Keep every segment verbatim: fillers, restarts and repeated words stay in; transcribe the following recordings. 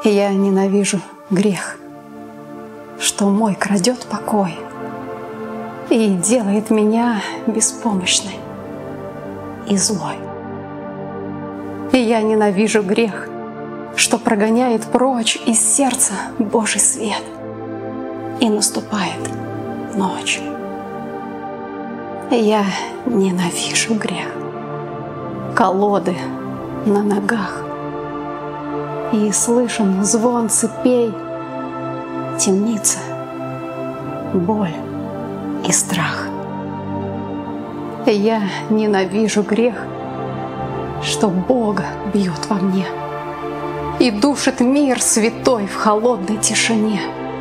Я ненавижу грех, что мой крадет покой и делает меня беспомощной и злой. И я ненавижу грех, что прогоняет прочь из сердца Божий свет, и наступает ночь. Я ненавижу грех, колоды на ногах, и слышен звон цепей, темница, боль и страх. Я ненавижу грех, что Бога бьет во мне и душит мир святой в холодной тишине.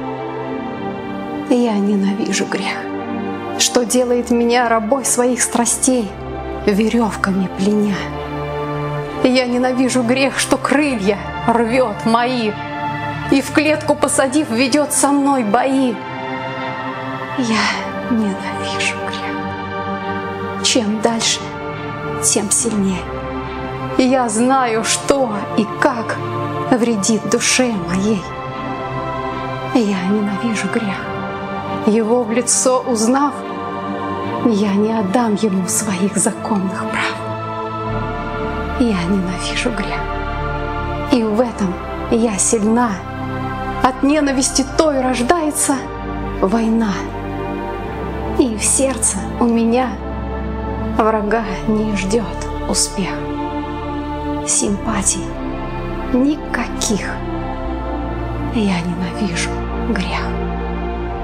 Я ненавижу грех, что делает меня рабой своих страстей, веревками пленя. Я ненавижу грех, что крылья рвет мои и в клетку посадив, ведет со мной бои. Я ненавижу грех. Чем дальше, тем сильнее. Я знаю, что и как вредит душе моей. Я ненавижу грех. Его в лицо узнав, я не отдам ему своих законных прав. Я ненавижу грех. И в этом я сильна. От ненависти той рождается война. И в сердце у меня врага не ждет успех. Симпатий никаких. Я ненавижу грех.